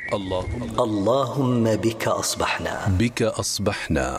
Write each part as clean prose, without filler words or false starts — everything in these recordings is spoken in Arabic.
اللهم بك أصبحنا. بك أصبحنا.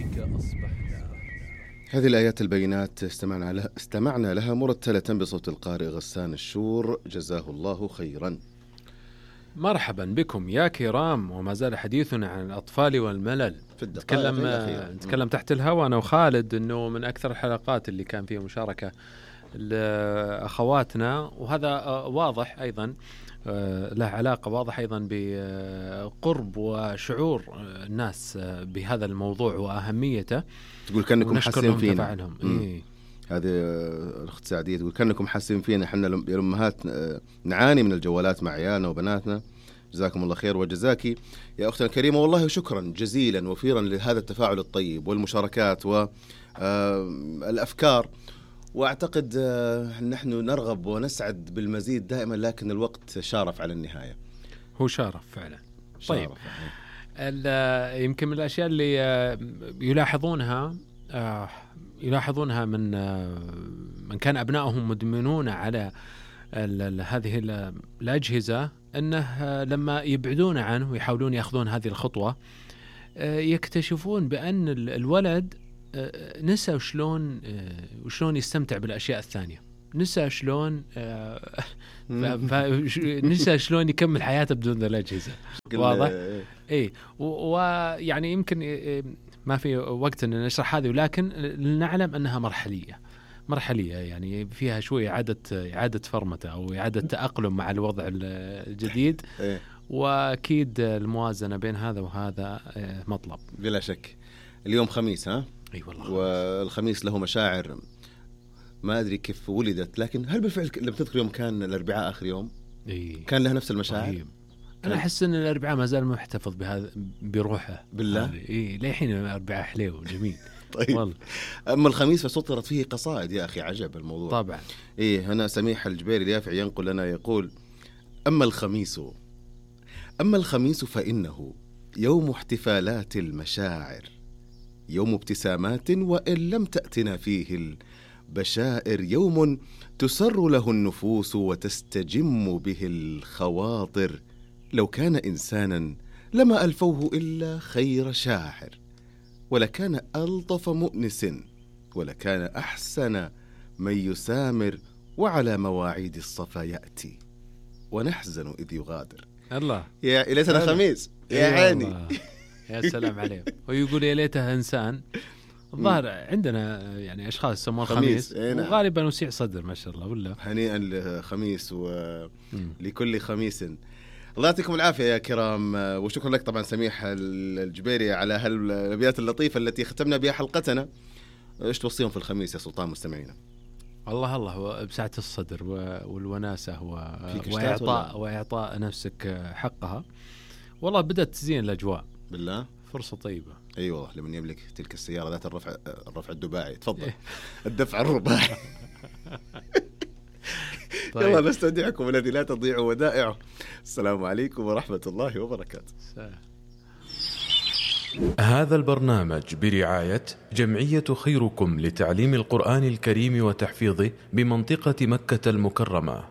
هذه الآيات البينات استمعنا لها مرتلة بصوت القارئ غسان الشور، جزاه الله خيرا. مرحبا بكم يا كرام، وما زال حديثنا عن الأطفال والملل. نتكلم تحت الهواء أنا وخالد أنه من أكثر الحلقات اللي كان فيها مشاركة لأخواتنا، وهذا واضح أيضا له علاقة واضح أيضا بقرب وشعور الناس بهذا الموضوع وأهميته. تقول كأنكم حاسين فينا. هذه الأخت سعدية تقول كأنكم حاسين فينا، احنا الأمهات نعاني من الجوالات مع عيالنا وبناتنا. جزاكم الله خير وجزاكي يا أختنا الكريمة، والله شكرا جزيلا وفيرا لهذا التفاعل الطيب والمشاركات والأفكار. وأعتقد نحن نرغب ونسعد بالمزيد دائما، لكن الوقت شارف على النهاية. هو شارف فعلا. طيب يمكن من الأشياء اللي يلاحظونها من كان أبنائهم مدمنون على هذه الأجهزة، أنه لما يبعدون عنه ويحاولون يأخذون هذه الخطوة يكتشفون بأن الولد نسى وشلون يستمتع بالأشياء الثانية، نسى شلون نسى شلون يكمل حياته بدون الأجهزة. واضح؟ إيه. ويعني يمكن ما في وقت أن نشرح هذه، ولكن نعلم أنها مرحلية يعني فيها شوية إعادة فرمته أو إعادة تأقلم مع الوضع الجديد. وأكيد الموازنة بين هذا وهذا مطلب بلا شك. اليوم خميس، ها؟ أي والله. والخميس له مشاعر ما أدري كيف ولدت، لكن هل بالفعل لم تذكر يوم كان الأربعاء آخر يوم؟ كان له نفس المشاعر؟ أنا أحس أن الأربعاء ما زال محتفظ بروحه بالله. لحين الأربعاء حلو جميل. طيب والله. أما الخميس فسطرت فيه قصائد يا أخي، عجب الموضوع طبعا. هنا سميح الجبيري اليافع ينقل لنا يقول: أما الخميس فإنه يوم احتفالات المشاعر، يوم ابتسامات وإن لم تأتنا فيه البشائر، يوم تسر له النفوس وتستجم به الخواطر، لو كان إنسانا لما ألفوه إلا خير شاعر، ولكان ألطف مؤنس، ولكان أحسن من يسامر، وعلى مواعيد الصفا يأتي ونحزن إذ يغادر. الله يا ليتنا خميس يا عيني. يا سلام عليه. ويقول يا ليتها إنسان. الظاهر عندنا يعني أشخاص يسمون خميس وغالبا وسيع صدر ما شاء الله. ولا هنيئا لخميس ولكل خميس. الله يعطيكم العافية يا كرام، وشكرا لك طبعا سميح الجبيري على هالأبيات اللطيفة التي ختمنا بها حلقتنا. إيش توصيهم في الخميس يا سلطان مستمعينا؟ الله بسعة الصدر والوناسة وإعطاء نفسك حقها. والله بدأت تزين الأجواء بالله، فرصة طيبة. أي والله، لمن يملك تلك السيارة ذات الرفع الدباعي. تفضل. الدفع الرباعي. طيب. يلا نستودعكم الذي لا تضيع ودائعه. السلام عليكم ورحمة الله وبركاته. هذا البرنامج برعاية جمعية خيركم لتعليم القرآن الكريم وتحفيظه بمنطقة مكة المكرمة.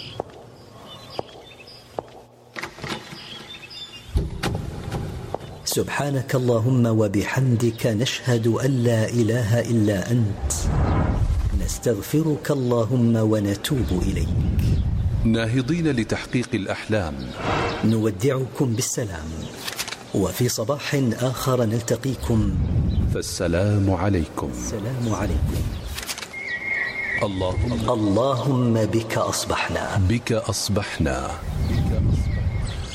سبحانك اللهم وبحمدك، نشهد أن لا إله إلا أنت، نستغفرك اللهم ونتوب إليك. ناهضين لتحقيق الأحلام، نودعكم بالسلام، وفي صباح آخر نلتقيكم، فالسلام عليكم. السلام عليكم. اللهم بك أصبحنا. بك أصبحنا.